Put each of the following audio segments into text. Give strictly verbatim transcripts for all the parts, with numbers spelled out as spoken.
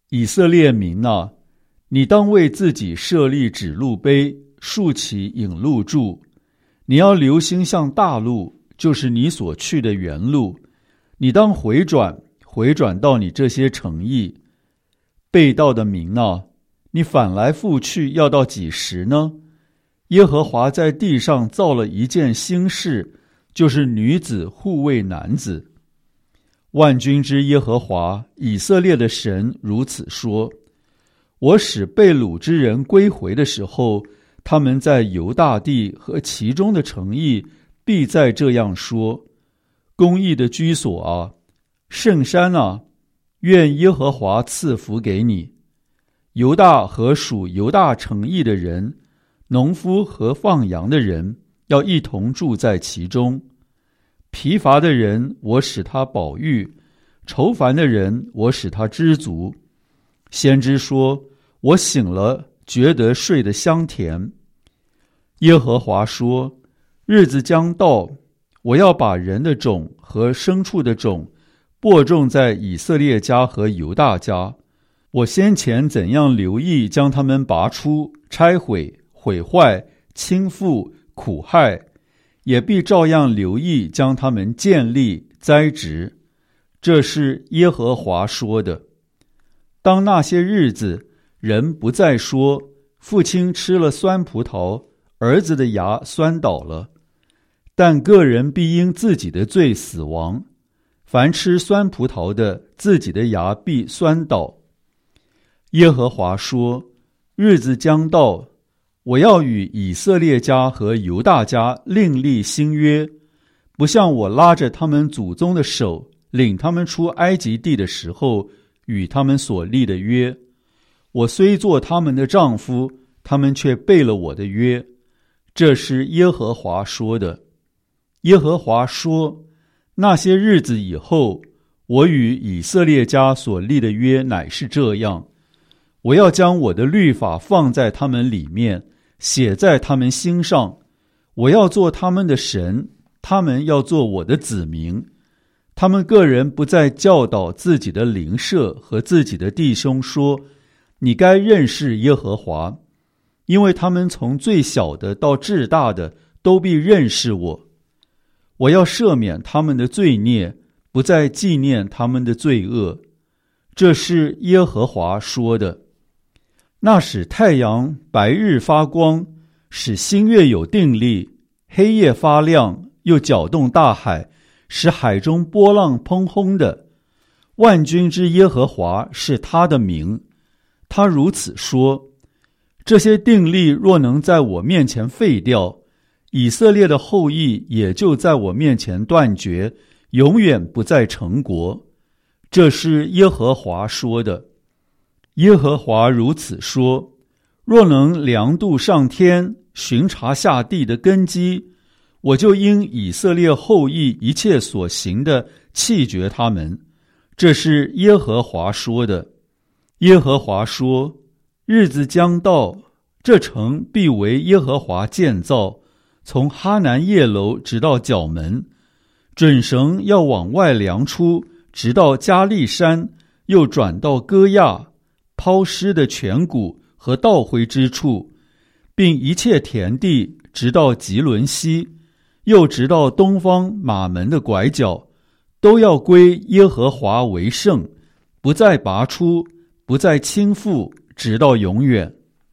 以色列民啊，你当为自己设立指路碑，竖起引路柱。你要留心向大路，就是你所去的原路。你当回转，回转到你这些城邑。背道的民啊，你反来覆去要到几时呢？耶和华在地上造了一件新事，就是女子护卫男子。万军之耶和华以色列的神如此说：我使被掳之人归回的时候，他们在犹大地和其中的城邑必再这样说：公义的居所啊，圣山啊，愿耶和华赐福给你。犹大和属犹大城邑的人，农夫和放羊的人，要一同住在其中。疲乏的人，我使他饱飫；愁烦的人，我使他知足。先知说：我醒了，觉得睡得香甜。耶和华说：日子将到，我要把人的种和牲畜的种播种在以色列家和犹大家。我先前怎样留意将他们拔出、拆毁、毁坏、倾覆、苦害，也必照样留意将他们建立、栽植。这是耶和华说的。当那些日子，人不再说：父亲吃了酸葡萄，儿子的牙酸倒了。但个人必因自己的罪死亡。凡吃酸葡萄的，自己的牙必酸倒。耶和华说：日子将到，我要与以色列家和犹大家另立新约，不像我拉着他们祖宗的手，领他们出埃及地的时候与他们所立的约。我虽做他们的丈夫，他们却背了我的约。这是耶和华说的。耶和华说：那些日子以后，我与以色列家所立的约乃是这样：我要将我的律法放在他们里面，写在他们心上。我要做他们的神，他们要做我的子民。他们个人不再教导自己的邻舍和自己的弟兄说：你该认识耶和华，因为他们从最小的到至大的都必认识我。我要赦免他们的罪孽，不再纪念他们的罪恶。这是耶和华说的。那使太阳白日发光，使星月有定力，黑夜发亮，又搅动大海，使海中波浪砰轰的。万军之耶和华是他的名。他如此说：这些定力若能在我面前废掉，以色列的后裔也就在我面前断绝，永远不再成国。这是耶和华说的。耶和华如此说：若能量度上天，巡查下地的根基，我就因以色列后裔一切所行的弃绝他们。这是耶和华说的。耶和华说：日子将到，这城必为耶和华建造，从哈南叶楼直到角门，准绳要往外量出，直到加利山，又转到歌亚，抛尸的泉谷和倒灰之处，并一切田地，直到吉伦西，又直到东方马门的拐角，都要归耶和华为圣，不再拔出，不再倾覆，直到永远。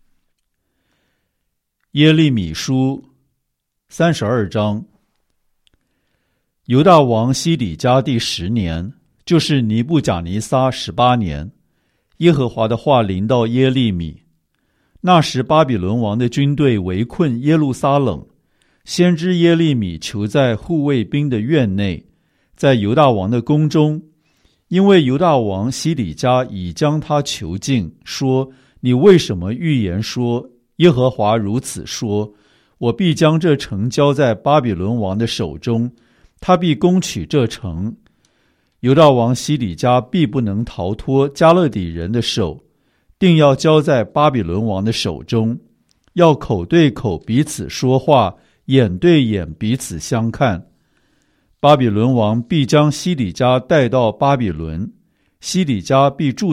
耶利米书三十二章。犹大王西底家第十年，就是尼布甲尼撒十八年，耶和华的话临到耶利米。那时巴比伦王的军队围困耶路撒冷，先知耶利米囚在护卫兵的院内，在犹大王的宫中，因为犹大王西底家已将他囚禁，说：你为什么预言说，耶和华如此说，我必将这城交在巴比伦王的手中，他必攻取这城。犹大王西底家必不能逃脱加勒底人的手，定要交在巴比伦王的手中，要口对口彼此说话，眼对眼彼此相看。巴比伦王必将西底家带到巴比伦，西底家必住